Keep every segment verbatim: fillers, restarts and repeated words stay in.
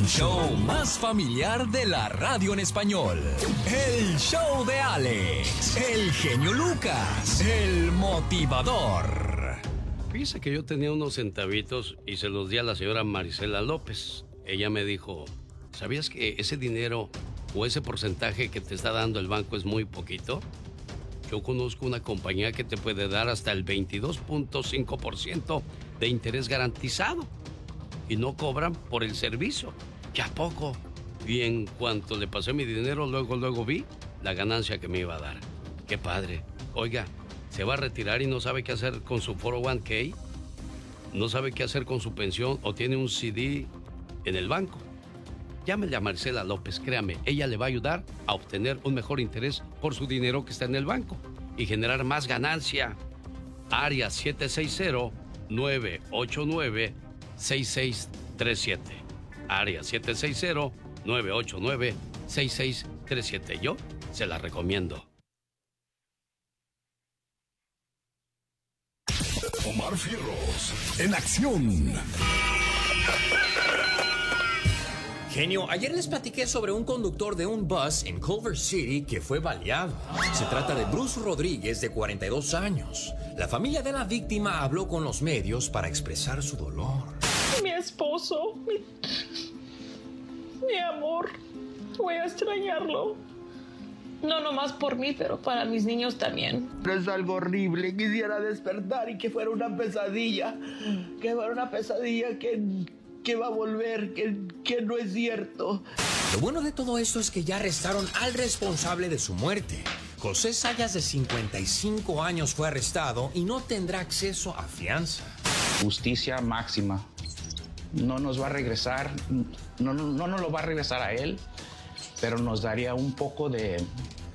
El show más familiar de la radio en español. El show de Alex, el genio Lucas, el motivador. Fíjese que yo tenía unos centavitos y se los di a la señora Marisela López. Ella me dijo, ¿sabías que ese dinero o ese porcentaje que te está dando el banco es muy poquito? Yo conozco una compañía que te puede dar hasta el veintidós punto cinco por ciento de interés garantizado y no cobran por el servicio. ¿Ya poco? Y en cuanto le pasé mi dinero, luego, luego vi la ganancia que me iba a dar. ¡Qué padre! Oiga, ¿se va a retirar y no sabe qué hacer con su cuatro oh uno k? ¿No sabe qué hacer con su pensión o tiene un C D en el banco? Llámele a Marcela López, créame, ella le va a ayudar a obtener un mejor interés por su dinero que está en el banco y generar más ganancia. Área siete seis cero, nueve ocho nueve, seis seis tres siete. Área siete seis cero, nueve ocho nueve, seis seis tres siete. Yo se la recomiendo. Omar Fierros, en acción. Genio, ayer les platiqué sobre un conductor de un bus en Culver City que fue baleado. Se trata de Bruce Rodríguez, de cuarenta y dos años. La familia de la víctima habló con los medios para expresar su dolor. Mi esposo, mi, mi amor, voy a extrañarlo. No nomás por mí, pero para mis niños también. Es algo horrible. Quisiera despertar y que fuera una pesadilla. Que fuera una pesadilla que, que va a volver, que, que no es cierto. Lo bueno de todo esto es que ya arrestaron al responsable de su muerte. José Sayas, de cincuenta y cinco años, fue arrestado y no tendrá acceso a fianza. Justicia máxima. No nos va a regresar, no, no, no nos lo va a regresar a él, pero nos daría un poco de,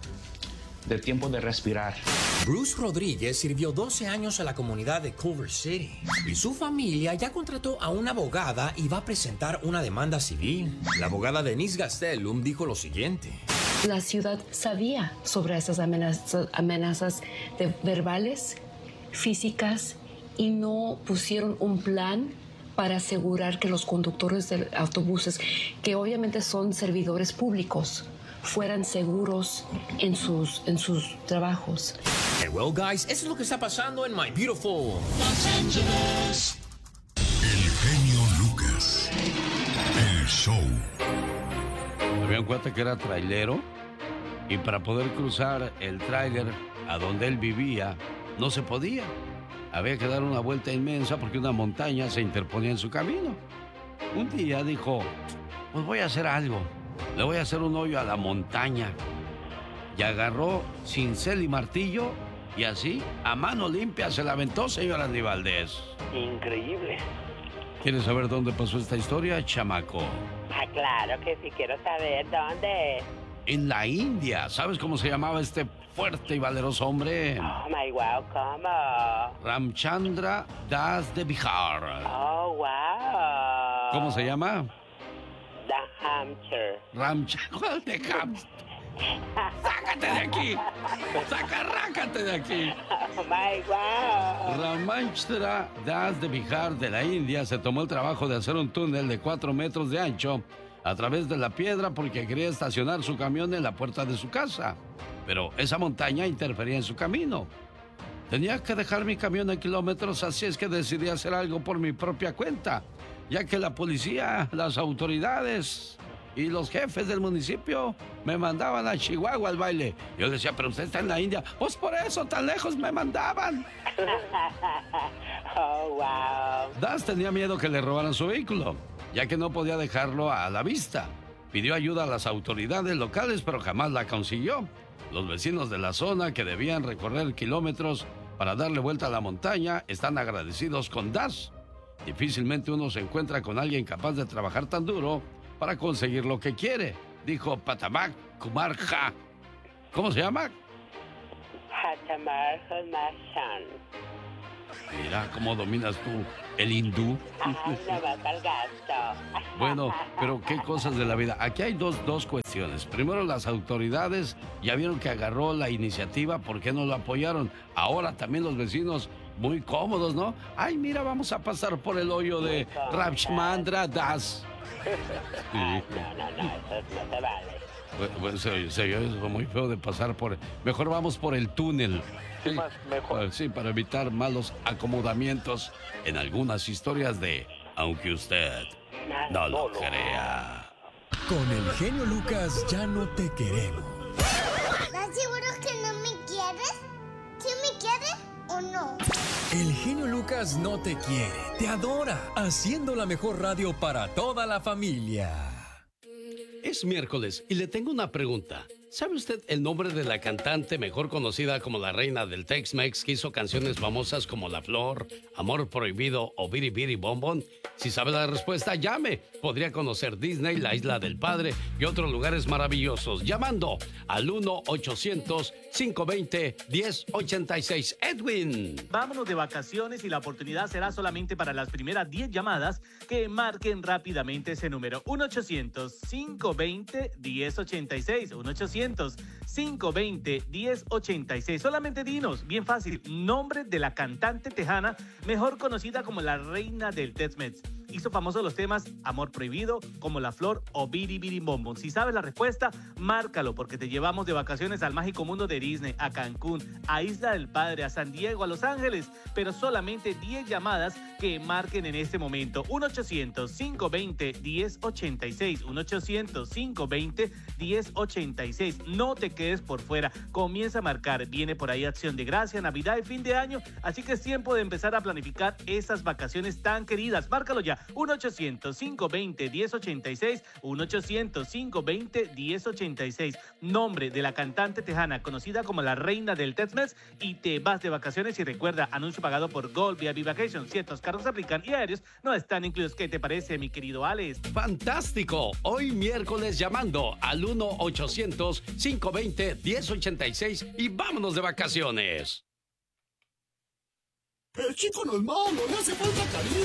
de tiempo de respirar. Bruce Rodríguez sirvió doce años a la comunidad de Culver City y su familia ya contrató a una abogada y va a presentar una demanda civil. La abogada Denise Gastelum dijo lo siguiente. La ciudad sabía sobre esas amenazas, amenazas de verbales, físicas, y no pusieron un plan para asegurar que los conductores de autobuses, que obviamente son servidores públicos, fueran seguros en sus, en sus trabajos. And well, guys, eso es lo que está pasando en My Beautiful Los Ángeles. El genio Lucas. El show. Había un cuate que era trailero y para poder cruzar el tráiler a donde él vivía no se podía. Había que dar una vuelta inmensa porque una montaña se interponía en su camino. Un día dijo, pues voy a hacer algo. Le voy a hacer un hoyo a la montaña. Y agarró cincel y martillo y así, a mano limpia, se la aventó, señor Andy Valdés. Increíble. ¿Quieres saber dónde pasó esta historia, chamaco? Ah, claro que sí, quiero saber dónde. En la India. ¿Sabes cómo se llamaba este fuerte y valeroso hombre? Oh, my wow, ¿cómo? Ramchandra Das de Bihar. Oh, wow. ¿Cómo se llama? The Hampshire. Ramchandra de Hampshire. ¡Sácate de aquí! ¡Sacarrácate de aquí! Oh, my wow. Ramchandra Das de Bihar, de la India, se tomó el trabajo de hacer un túnel de cuatro metros de ancho a través de la piedra porque quería estacionar su camión en la puerta de su casa. Pero esa montaña interfería en su camino. Tenía que dejar mi camión en kilómetros, así es que decidí hacer algo por mi propia cuenta, ya que la policía, las autoridades y los jefes del municipio me mandaban a Chihuahua al baile. Yo decía, pero usted está en la India. Pues por eso tan lejos me mandaban. Oh, wow. Das tenía miedo que le robaran su vehículo, ya que no podía dejarlo a la vista. Pidió ayuda a las autoridades locales, pero jamás la consiguió. Los vecinos de la zona, que debían recorrer kilómetros para darle vuelta a la montaña, están agradecidos con Das. Difícilmente uno se encuentra con alguien capaz de trabajar tan duro para conseguir lo que quiere, dijo Patamak Kumar Jha. ¿Cómo se llama? Hatamar Mashan. Mira cómo dominas tú el hindú. Ay, no vas al gasto. Bueno, pero qué cosas de la vida. Aquí hay dos, dos cuestiones. Primero, las autoridades ya vieron que agarró la iniciativa, ¿por qué no lo apoyaron? Ahora también los vecinos, muy cómodos, ¿no? Ay, mira, vamos a pasar por el hoyo de Ramchandra Das. Ay, no, no, no, eso no se vale. Bueno, bueno, se, se oye eso muy feo de pasar por... Mejor vamos por el túnel. Sí, más mejor. Sí, para evitar malos acomodamientos en algunas historias de Aunque usted no lo crea. Con el genio Lucas ya no te queremos. ¿Estás seguro que no me quieres? ¿Sí me quieres o no? El genio Lucas no te quiere, te adora, haciendo la mejor radio para toda la familia. Es miércoles y le tengo una pregunta. ¿Sabe usted el nombre de la cantante mejor conocida como la reina del Tex-Mex que hizo canciones famosas como La Flor, Amor Prohibido o Biri Biri Bom Bom? Si sabe la respuesta, llame. Podría conocer Disney, la Isla del Padre y otros lugares maravillosos. Llamando al uno ochocientos, cinco veinte, diez ochenta y seis. Edwin. Vámonos de vacaciones y la oportunidad será solamente para las primeras diez llamadas que marquen rápidamente ese número. uno ochocientos, cinco veinte, diez ochenta y seis. uno ochocientos, cinco veinte, diez ochenta y seis. Solamente dinos, bien fácil, nombre de la cantante tejana mejor conocida como la reina del Tex-Mex. Hizo famosos los temas Amor Prohibido, Como la Flor o Biri Biri Bom Bom. Si sabes la respuesta, márcalo porque te llevamos de vacaciones al mágico mundo de Disney, a Cancún, a Isla del Padre, a San Diego, a Los Ángeles. Pero solamente diez llamadas que marquen en este momento. uno ochocientos, cinco veinte, diez ochenta y seis. uno ochocientos, cinco veinte, diez ochenta y seis. No te quedes por fuera. Comienza a marcar. Viene por ahí Acción de Gracia, Navidad y fin de año. Así que es tiempo de empezar a planificar esas vacaciones tan queridas. Márcalo ya. uno ochocientos, cinco veinte, diez ochenta y seis. uno ochocientos, cinco veinte, diez ochenta y seis. Nombre de la cantante tejana conocida como la reina del Tex-Mex y te vas de vacaciones. Y recuerda, anuncio pagado por Gold V I P Vacation. Ciertos cargos aplican y aéreos no están incluidos. ¿Qué te parece, mi querido Alex? ¡Fantástico! Hoy miércoles llamando al uno ochocientos, cinco veinte, diez ochenta y seis y vámonos de vacaciones. El chico no es malo, le hace falta cariño.